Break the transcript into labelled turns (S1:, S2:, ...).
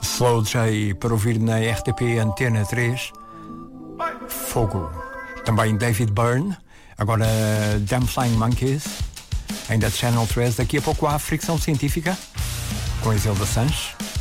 S1: Slow J para ouvir na RTP Antena 3. Fogo. Também David Byrne. Agora Damn Flying Monkeys. Ainda Channel 3. Daqui a pouco há Fricção Científica com a Isilda Sanches.